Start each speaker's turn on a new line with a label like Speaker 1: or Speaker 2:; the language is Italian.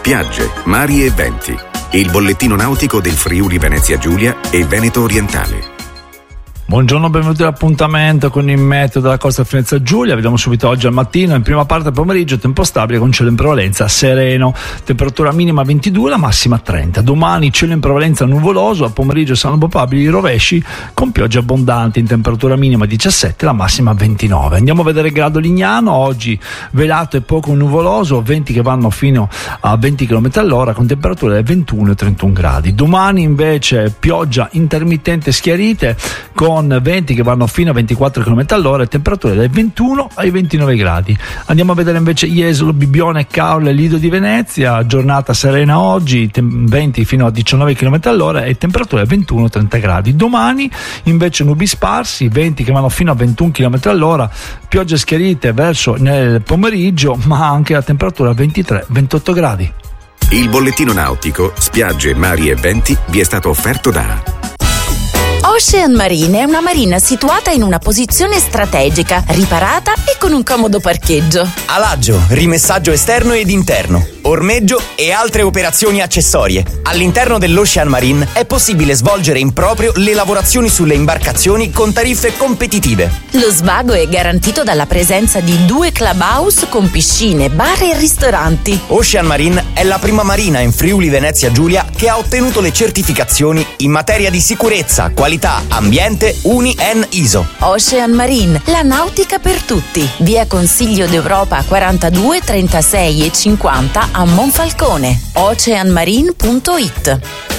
Speaker 1: spiagge, mari e venti. Il bollettino nautico del Friuli Venezia Giulia e Veneto Orientale.
Speaker 2: Buongiorno, benvenuti all'appuntamento con il meteo della Costa Venezia Giulia. Vediamo subito oggi al mattino. In prima parte del pomeriggio tempo stabile con cielo in prevalenza sereno, temperatura minima 22, la massima 30. Domani cielo in prevalenza nuvoloso, al pomeriggio saranno probabili rovesci con piogge abbondanti, in temperatura minima 17, la massima 29. Andiamo a vedere il grado Lignano. Oggi velato e poco nuvoloso, venti che vanno fino a 20 km all'ora con temperature da 21 e 31 gradi. Domani invece pioggia intermittente schiarite con venti che vanno fino a 24 km all'ora e temperature dai 21 ai 29 gradi. Andiamo a vedere invece Jesolo, Bibbione, Caorle e Lido di Venezia. Giornata serena oggi, venti fino a 19 km all'ora e temperature 21-30 gradi. Domani invece nubi sparsi, venti che vanno fino a 21 km all'ora, piogge schiarite verso nel pomeriggio, ma anche a temperatura 23-28 gradi.
Speaker 1: Il bollettino nautico, spiagge, mari e venti vi è stato offerto da
Speaker 3: Ocean Marine è una marina situata in una posizione strategica, riparata e con un comodo parcheggio.
Speaker 4: Alaggio, rimessaggio esterno ed interno, ormeggio e altre operazioni accessorie. All'interno dell'Ocean Marine è possibile svolgere in proprio le lavorazioni sulle imbarcazioni con tariffe competitive.
Speaker 3: Lo svago è garantito dalla presenza di 2 clubhouse con piscine, bar e ristoranti.
Speaker 4: Ocean Marine è la prima marina in Friuli Venezia Giulia che ha ottenuto le certificazioni in materia di sicurezza, qualità, ambiente UNI-EN ISO.
Speaker 3: Ocean Marine, la nautica per tutti. Via Consiglio d'Europa 42, 36 e 50 a Monfalcone. oceanmarine.it.